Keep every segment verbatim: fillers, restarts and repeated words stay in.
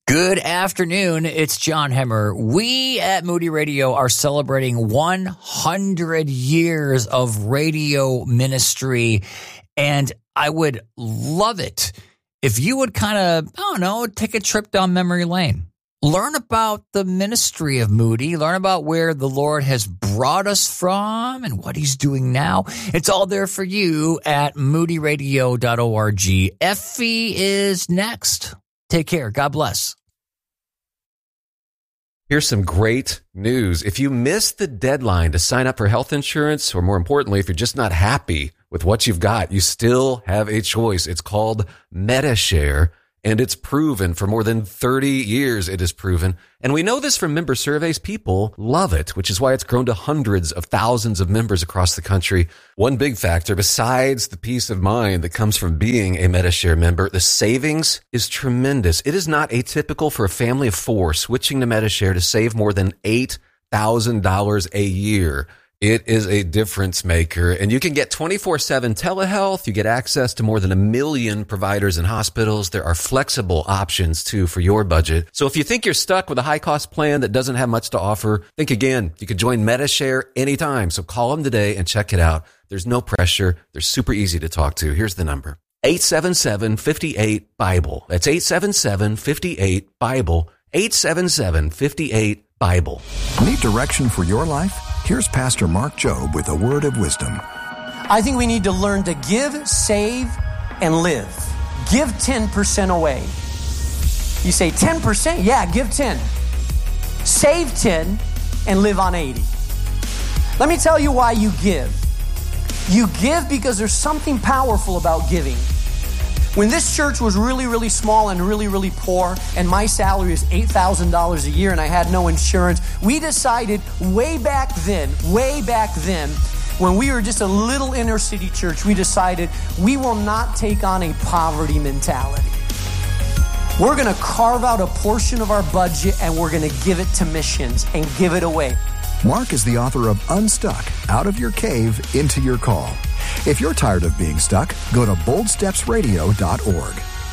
Good afternoon. It's John Hemmer. We at Moody Radio are celebrating one hundred years of radio ministry, and I would love it if you would kind of, I don't know, take a trip down memory lane. Learn about the ministry of Moody. Learn about where the Lord has brought us from and what he's doing now. It's all there for you at moody radio dot org. Effie is next. Take care. God bless. Here's some great news. If you missed the deadline to sign up for health insurance, or more importantly, if you're just not happy with what you've got, you still have a choice. It's called MediShare, and it's proven for more than thirty years. It is proven. And we know this from member surveys. People love it, which is why it's grown to hundreds of thousands of members across the country. One big factor, besides the peace of mind that comes from being a MediShare member, the savings is tremendous. It is not atypical for a family of four switching to MediShare to save more than eight thousand dollars a year. It is a difference maker, and you can get twenty-four seven telehealth. You get access to more than a million providers and hospitals. There are flexible options, too, for your budget. So if you think you're stuck with a high-cost plan that doesn't have much to offer, think again. You can join MediShare anytime, so call them today and check it out. There's no pressure. They're super easy to talk to. Here's the number. eight seven seven, five eight, BIBLE. That's eight seven seven, five eight, BIBLE. eight seven seven, five eight, BIBLE. Need direction for your life? Here's Pastor Mark Jobe with a word of wisdom. I think we need to learn to give, save, and live. Give ten percent away. You say ten percent? Yeah, give ten. Save ten and live on eighty. Let me tell you why you give. You give because there's something powerful about giving. When this church was really, really small and really, really poor, and my salary was eight thousand dollars a year and I had no insurance, we decided way back then, way back then, when we were just a little inner city church, we decided we will not take on a poverty mentality. We're going to carve out a portion of our budget and we're going to give it to missions and give it away. Mark is the author of Unstuck, Out of Your Cave, Into Your Call. If you're tired of being stuck, go to bold steps radio dot org.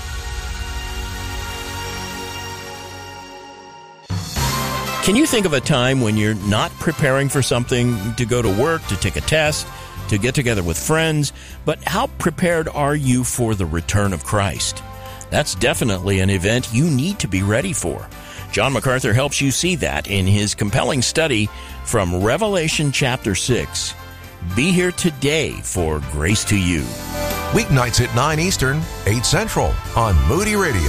Can you think of a time when you're not preparing for something, to go to work, to take a test, to get together with friends, but how prepared are you for the return of Christ? That's definitely an event you need to be ready for. John MacArthur helps you see that in his compelling study from Revelation chapter six. Be here today for Grace to You. Weeknights at nine Eastern, eight Central on Moody Radio.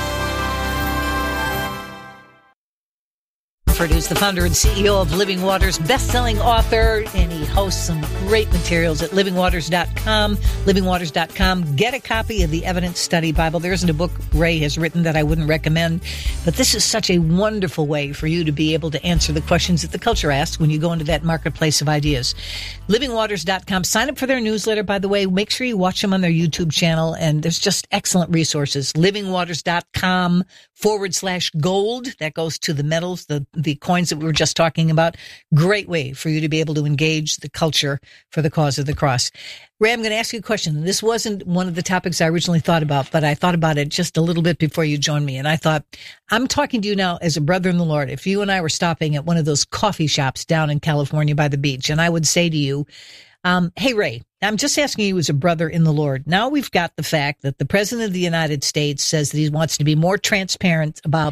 Is the founder and C E O of Living Waters, best-selling author, and he hosts some great materials at living waters dot com, living waters dot com. Get a copy of the Evidence Study Bible. There isn't a book Ray has written that I wouldn't recommend, but this is such a wonderful way for you to be able to answer the questions that the culture asks when you go into that marketplace of ideas. living waters dot com. Sign up for their newsletter, by the way. Make sure you watch them on their YouTube channel, and there's just excellent resources. living waters dot com forward slash gold. That goes to the metals, the, the coins that we were just talking about. Great way for you to be able to engage the culture for the cause of the cross. Ray, I'm going to ask you a question. This wasn't one of the topics I originally thought about, but I thought about it just a little bit before you joined me. And I thought, I'm talking to you now as a brother in the Lord. If you and I were stopping at one of those coffee shops down in California by the beach, and I would say to you, um, hey, Ray, I'm just asking you as a brother in the Lord. Now we've got the fact that the President of the United States says that he wants to be more transparent about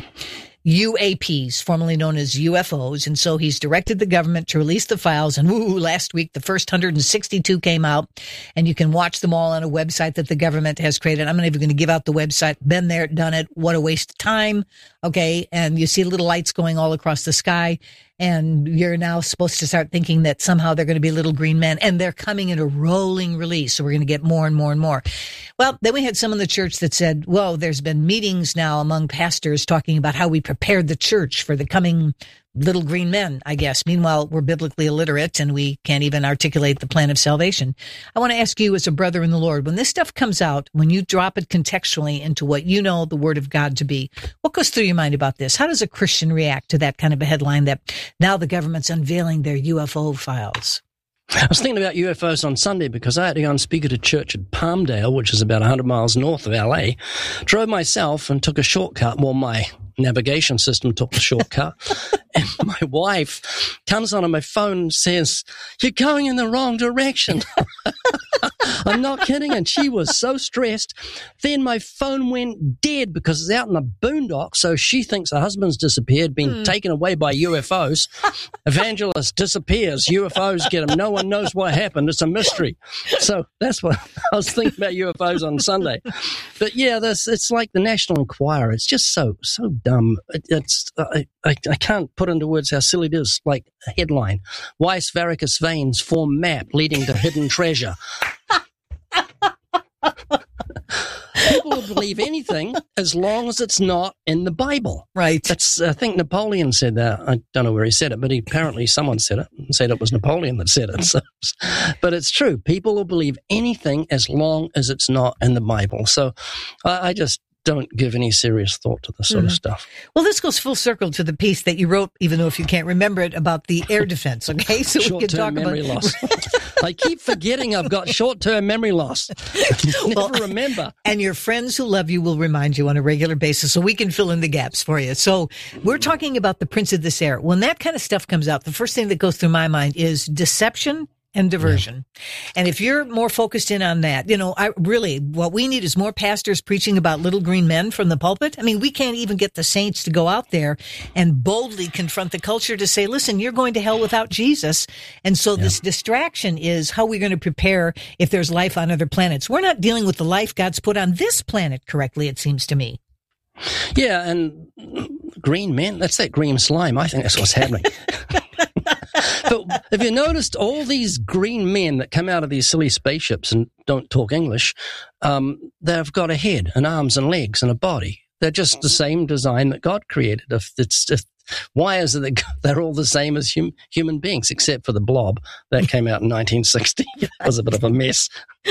U A Ps, formerly known as U F Os, and so he's directed the government to release the files, and woo, last week the first one hundred sixty-two came out, and you can watch them all on a website that the government has created. I'm not even going to give out the website. Been there, done it. What a waste of time. Okay, and you see little lights going all across the sky, and you're now supposed to start thinking that somehow they're going to be little green men, and they're coming in a rolling release, so we're going to get more and more and more. Well, then we had some in the church that said, well, there's been meetings now among pastors talking about how we prepared the church for the coming little green men, I guess. Meanwhile, we're biblically illiterate and we can't even articulate the plan of salvation. I want to ask you as a brother in the Lord, when this stuff comes out, when you drop it contextually into what you know the Word of God to be, what goes through your mind about this? How does a Christian react to that kind of a headline that now the government's unveiling their U F O files? I was thinking about U F Os on Sunday because I had to go and speak at a church at Palmdale, which is about one hundred miles north of L A. Drove myself and took a shortcut. Well, my navigation system took the shortcut. And my wife comes on my phone and says, "You're going in the wrong direction." I'm not kidding. And she was so stressed. Then my phone went dead because it's out in the boondocks. So she thinks her husband's disappeared, been mm. taken away by U F Os. Evangelist disappears. U F Os get him. No one knows what happened. It's a mystery. So that's what I was thinking about U F Os on Sunday. But yeah, this, it's like the National Enquirer. It's just so, so dumb. It, it's, I, I, I can't put into words how silly it is. Like a headline: Weiss varicose veins form map leading to hidden treasure. People will believe anything as long as it's not in the Bible. Right. That's, I think Napoleon said that. I don't know where he said it, but he, apparently someone said it and said it was Napoleon that said it. So, but it's true. People will believe anything as long as it's not in the Bible. So I, I just don't give any serious thought to this sort mm-hmm. of stuff. Well, this goes full circle to the piece that you wrote, even though if you can't remember it, about the air defense, okay? So we can talk memory about loss. I keep forgetting I've got short-term memory loss. Never well, remember. And your friends who love you will remind you on a regular basis, so we can fill in the gaps for you. So we're talking about the Prince of this air. When that kind of stuff comes out, the first thing that goes through my mind is deception and diversion. Yeah. And if you're more focused in on that, you know, I really, what we need is more pastors preaching about little green men from the pulpit. I mean, we can't even get the saints to go out there and boldly confront the culture to say, listen, you're going to hell without Jesus. And so yeah. this distraction is how we're going to prepare if there's life on other planets. We're not dealing with the life God's put on this planet correctly, it seems to me. Yeah, and green men, that's that green slime. I think that's what's happening. But have you noticed all these green men that come out of these silly spaceships and don't talk English? Um, they've got a head and arms and legs and a body. They're just the same design that God created. If it's if, why is it that they're all the same as hum, human beings, except for the blob that came out in nineteen sixty? It was a bit of a mess.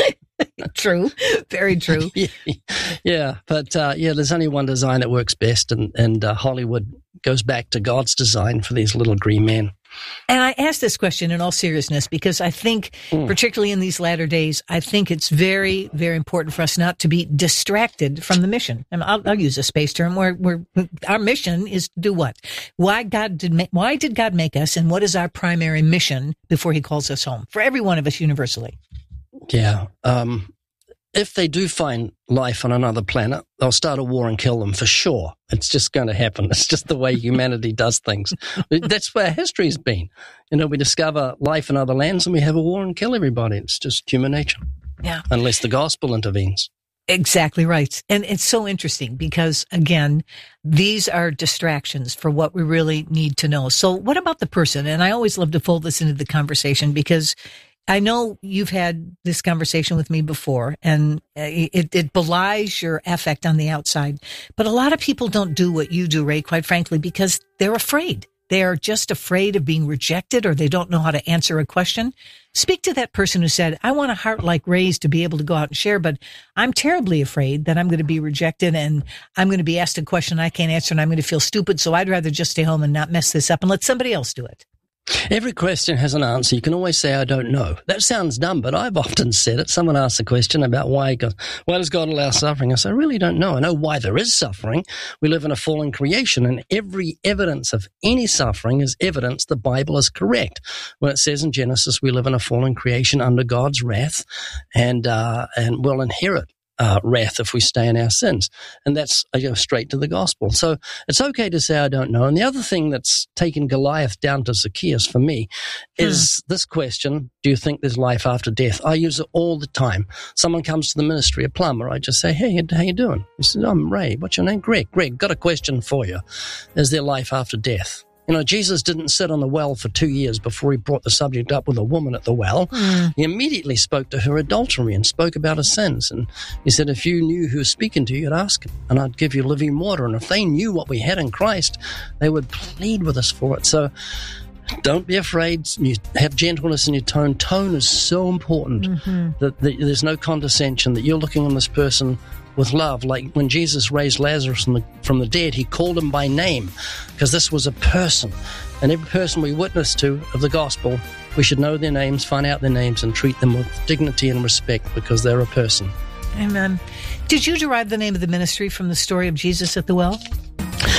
True. Very true. yeah, yeah, but uh, yeah, there's only one design that works best, and, and uh, Hollywood goes back to God's design for these little green men. And I ask this question in all seriousness because I think, mm. particularly in these latter days, I think it's very, very important for us not to be distracted from the mission. And I'll, I'll use a space term where, where our mission is to do what? Why God did ma- why did God make us, and what is our primary mission before He calls us home for every one of us universally? Yeah. Um, if they do find life on another planet, they'll start a war and kill them for sure. It's just going to happen. It's just the way humanity does things. That's where history's been. You know, we discover life in other lands and we have a war and kill everybody. It's just human nature. Yeah. Unless the gospel intervenes. Exactly right. And it's so interesting because, again, these are distractions for what we really need to know. So what about the person? And I always love to fold this into the conversation because I know you've had this conversation with me before, and it, it belies your affect on the outside. But a lot of people don't do what you do, Ray, quite frankly, because they're afraid. They are just afraid of being rejected, or they don't know how to answer a question. Speak to that person who said, I want a heart like Ray's to be able to go out and share, but I'm terribly afraid that I'm going to be rejected and I'm going to be asked a question I can't answer and I'm going to feel stupid. So I'd rather just stay home and not mess this up and let somebody else do it. Every question has an answer. You can always say, I don't know. That sounds dumb, but I've often said it. Someone asks a question about why God, why does God allow suffering? I say, I really don't know. I know why there is suffering. We live in a fallen creation, and every evidence of any suffering is evidence the Bible is correct. When it says in Genesis, we live in a fallen creation under God's wrath, and uh, and will inherit Uh, wrath if we stay in our sins. And that's, I go straight to the gospel. So it's okay to say, I don't know. And the other thing that's taken Goliath down to Zacchaeus for me is hmm. this question, do you think there's life after death? I use it all the time. Someone comes to the ministry, a plumber, I just say, hey, how you doing? He says, I'm Ray. What's your name? Greg. Greg, got a question for you. Is there life after death? You know, Jesus didn't sit on the well for two years before he brought the subject up with a woman at the well. Mm. He immediately spoke to her adultery and spoke about her sins. And he said, if you knew who was speaking to you, you'd ask him, and I'd give you living water. And if they knew what we had in Christ, they would plead with us for it. So don't be afraid. You have gentleness in your tone. Tone is so important mm-hmm. that, that there's no condescension, that you're looking on this person with love. Like when Jesus raised Lazarus from the, from the dead, he called him by name because this was a person. And every person we witness to of the gospel, we should know their names, find out their names, and treat them with dignity and respect because they're a person. Amen. Did you derive the name of the ministry from the story of Jesus at the well?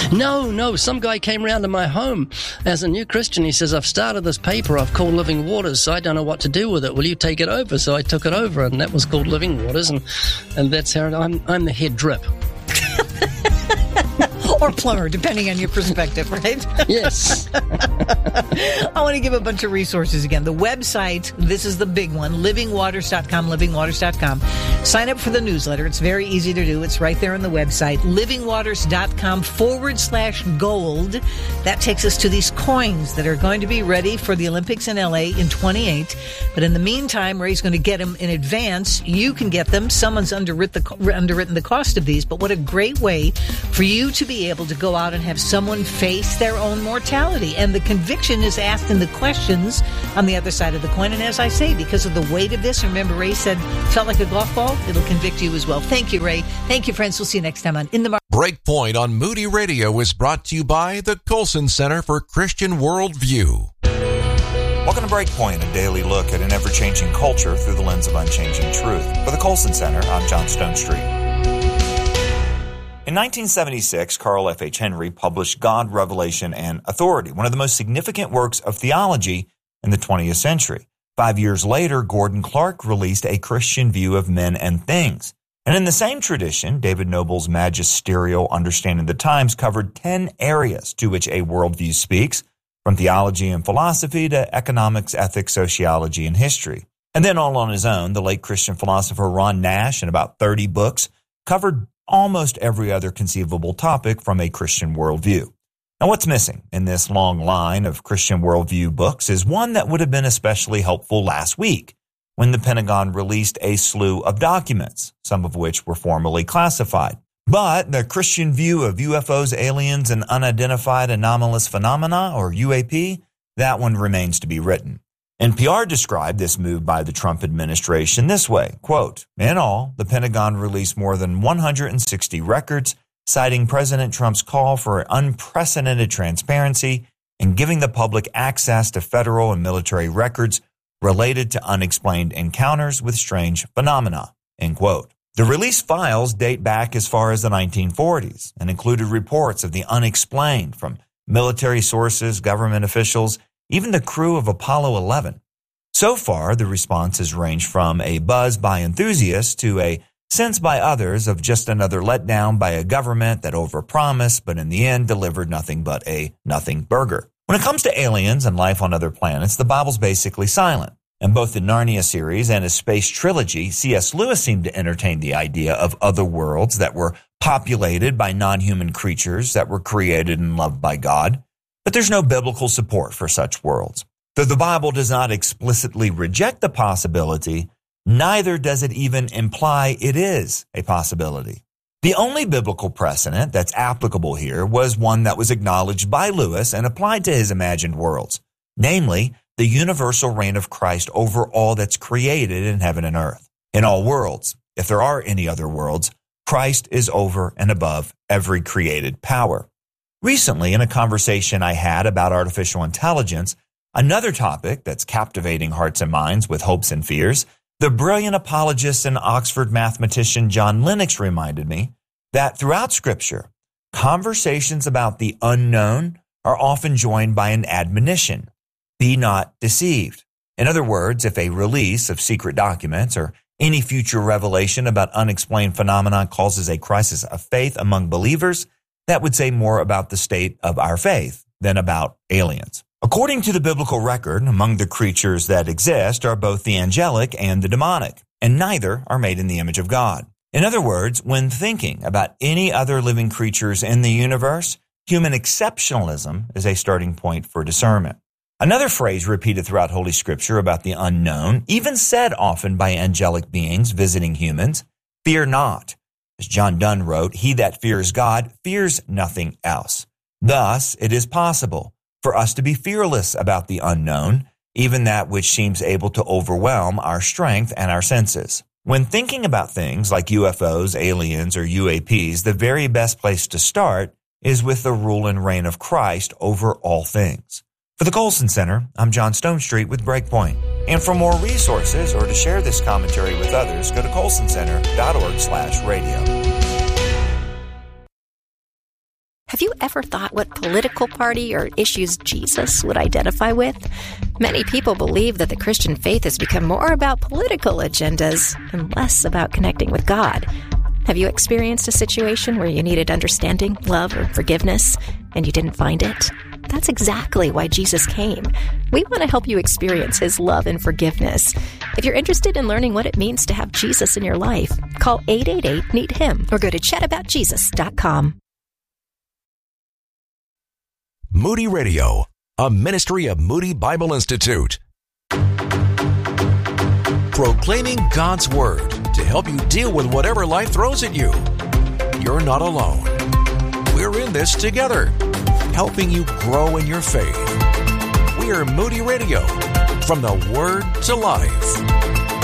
No, no. Some guy came round to my home as a new Christian. He says, I've started this paper I've called Living Waters, so I don't know what to do with it. Will you take it over? So I took it over, and that was called Living Waters, and, and that's how it, I'm, I'm the head drip. Or plumber, depending on your perspective, right? Yes. I want to give a bunch of resources again. The website, this is the big one, living waters dot com, living waters dot com. Sign up for the newsletter. It's very easy to do. It's right there on the website, living waters dot com forward slash gold. That takes us to these coins that are going to be ready for the Olympics in L A in twenty-eight. But in the meantime, Ray's going to get them in advance. You can get them. Someone's underwritten the, underwritten the cost of these, but what a great way for you to be able to go out and have someone face their own mortality. And the conviction is asked in the questions on the other side of the coin. And as I say, because of the weight of this, remember Ray said, felt like a golf ball, it'll convict you as well. Thank you, Ray. Thank you, friends. We'll see you next time on In the Market. Breakpoint on Moody Radio is brought to you by the Colson Center for Christian Worldview. Welcome to Breakpoint, a daily look at an ever-changing culture through the lens of unchanging truth. For the Colson Center, I'm John Stonestreet. In nineteen seventy-six, Carl F H Henry published God, Revelation, and Authority, one of the most significant works of theology in the twentieth century. Five years later, Gordon Clark released A Christian View of Men and Things. And in the same tradition, David Noble's magisterial Understanding of the Times covered ten areas to which a worldview speaks, from theology and philosophy to economics, ethics, sociology, and history. And then all on his own, the late Christian philosopher Ron Nash, in about thirty books, covered almost every other conceivable topic from a Christian worldview. Now, what's missing in this long line of Christian worldview books is one that would have been especially helpful last week, when the Pentagon released a slew of documents, some of which were formally classified. But the Christian view of U F Os, aliens, and unidentified anomalous phenomena, or U A P, that one remains to be written. N P R described this move by the Trump administration this way, quote, in all, the Pentagon released more than one hundred sixty records, citing President Trump's call for unprecedented transparency and giving the public access to federal and military records related to unexplained encounters with strange phenomena, end quote. The released files date back as far as the nineteen forties and included reports of the unexplained from military sources, government officials, even the crew of Apollo eleven. So far, the response has ranged from a buzz by enthusiasts to a sense by others of just another letdown by a government that overpromised but in the end delivered nothing but a nothing burger. When it comes to aliens and life on other planets, the Bible's basically silent. In both the Narnia series and his space trilogy, C S Lewis seemed to entertain the idea of other worlds that were populated by non-human creatures that were created and loved by God. But there's no biblical support for such worlds. Though the Bible does not explicitly reject the possibility, neither does it even imply it is a possibility. The only biblical precedent that's applicable here was one that was acknowledged by Lewis and applied to his imagined worlds, namely the universal reign of Christ over all that's created in heaven and earth. In all worlds, if there are any other worlds, Christ is over and above every created power. Recently, in a conversation I had about artificial intelligence, another topic that's captivating hearts and minds with hopes and fears, the brilliant apologist and Oxford mathematician John Lennox reminded me that throughout Scripture, conversations about the unknown are often joined by an admonition: be not deceived. In other words, if a release of secret documents or any future revelation about unexplained phenomena causes a crisis of faith among believers, that would say more about the state of our faith than about aliens. According to the biblical record, among the creatures that exist are both the angelic and the demonic, and neither are made in the image of God. In other words, when thinking about any other living creatures in the universe, human exceptionalism is a starting point for discernment. Another phrase repeated throughout Holy Scripture about the unknown, even said often by angelic beings visiting humans, fear not. As John Donne wrote, he that fears God fears nothing else. Thus, it is possible for us to be fearless about the unknown, even that which seems able to overwhelm our strength and our senses. When thinking about things like U F Os, aliens, or U A Ps, the very best place to start is with the rule and reign of Christ over all things. For the Colson Center, I'm John Stonestreet with Breakpoint. And for more resources or to share this commentary with others, go to colson center dot org slash radio. Have you ever thought what political party or issues Jesus would identify with? Many people believe that the Christian faith has become more about political agendas and less about connecting with God. Have you experienced a situation where you needed understanding, love, or forgiveness, and you didn't find it? That's exactly why Jesus came. We want to help you experience His love and forgiveness. If you're interested in learning what it means to have Jesus in your life, call eight eight eight, meet him or go to chat about jesus dot com. Moody Radio, a ministry of Moody Bible Institute. Proclaiming God's Word to help you deal with whatever life throws at you. You're not alone. We're in this together, helping you grow in your faith. We are Moody Radio, from the Word to Life.